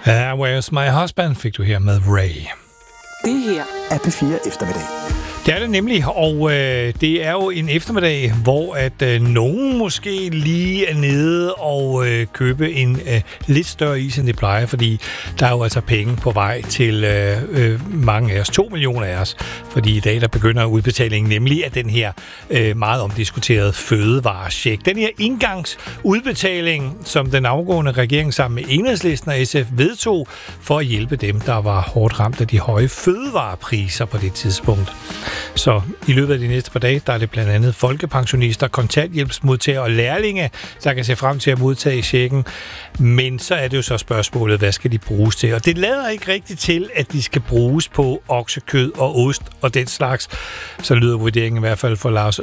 Where's My Husband fik du her med Ray. Det her er P4 Eftermiddag. Det er det nemlig, og det er jo en eftermiddag, hvor at nogen måske lige er nede og købe en lidt større is, end det plejer, fordi der er jo altså penge på vej til mange af os, 2 millioner af os, fordi i dag der begynder udbetalingen nemlig af den her meget omdiskuterede fødevarecheck. Den her indgangsudbetaling, som den afgående regering sammen med Enhedslisten og SF vedtog for at hjælpe dem, der var hårdt ramt af de høje fødevarepriser på det tidspunkt. Så i løbet af de næste par dage, der er det blandt andet folkepensionister, kontanthjælpsmodtagere og lærlinge, der kan se frem til at modtage checken. Men så er det jo så spørgsmålet, hvad skal de bruges til? Og det lader ikke rigtigt til, at de skal bruges på oksekød og ost og den slags. Så lyder vurderingen i hvert fald for Lars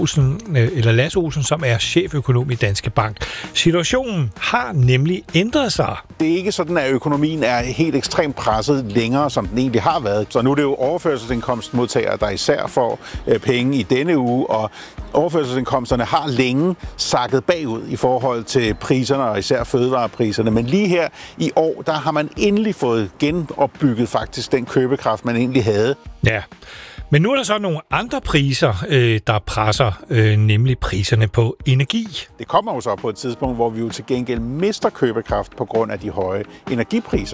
Olsen, som er cheføkonom i Danske Bank. Situationen har nemlig ændret sig. Det er ikke sådan, at økonomien er helt ekstremt presset længere, som den egentlig har været. Så nu er det jo overførselsindkomstmodtagere, der især får penge i denne uge, og overførselsindkomsterne har længe sakket bagud i forhold til priserne, og især fødevarepriserne. Men lige her i år, der har man endelig fået genopbygget faktisk den købekraft, man egentlig havde. Ja, men nu er der så nogle andre priser, der presser, nemlig priserne på energi. Det kommer jo så på et tidspunkt, hvor vi jo til gengæld mister købekraft på grund af de høje energipriser.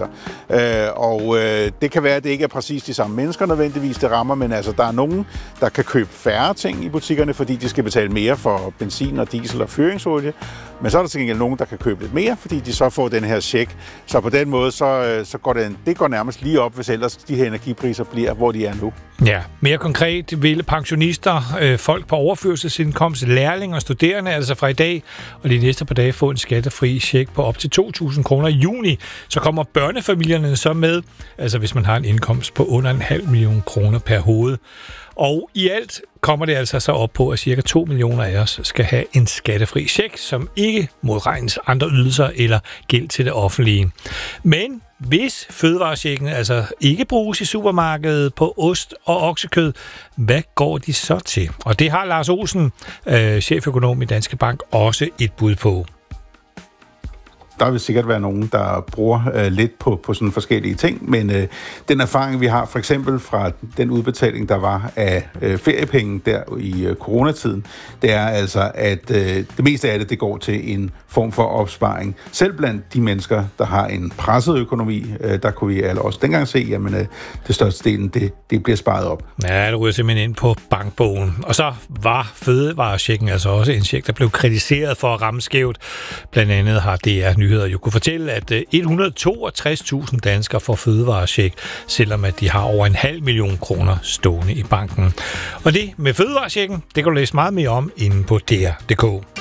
Det kan være, at det ikke er præcis de samme mennesker nødvendigvis, det rammer, men altså, der er nogen, der kan købe færre ting i butikkerne, fordi de skal betale mere for benzin og diesel og fyringsolie. Men så er der til gengæld nogen, der kan købe lidt mere, fordi de så får den her check. Så på den måde, så går det går nærmest lige op, hvis ellers de her energipriser bliver, hvor de er nu. Ja, mere konkret vil pensionister, folk på overførselsindkomst, lærlinge og studerende, altså fra i dag og de næste par dage få en skattefri check på op til 2.000 kroner i juni. Så kommer børnefamilierne så med, altså hvis man har en indkomst på under 0,5 million kroner per hoved. Og i alt kommer det altså så op på, at ca. 2 millioner af os skal have en skattefri check, som ikke modregnes andre ydelser eller gæld til det offentlige. Men hvis fødevarechecken altså ikke bruges i supermarkedet på ost og oksekød, hvad går de så til? Og det har Lars Olsen, cheføkonom i Danske Bank, også et bud på. Der vil sikkert være nogen, der bruger lidt på sådan forskellige ting, men den erfaring, vi har for eksempel fra den udbetaling, der var af feriepenge der i coronatiden, det er altså, at det meste af det går til en form for opsparing. Selv blandt de mennesker, der har en presset økonomi, der kunne vi alle også dengang se, jamen det største delen, det bliver sparet op. Ja, det ryger simpelthen ind på bankbogen. Og så var fødevarechecken altså også en check, der blev kritiseret for at ramme skævt. Blandt andet har DR Nyheder jo kunne fortælle, at 162.000 danskere får fødevarecheck, selvom at de har over 0,5 million kroner stående i banken. Og det med fødevarechecken, det kan du læse meget mere om inde på DR.dk.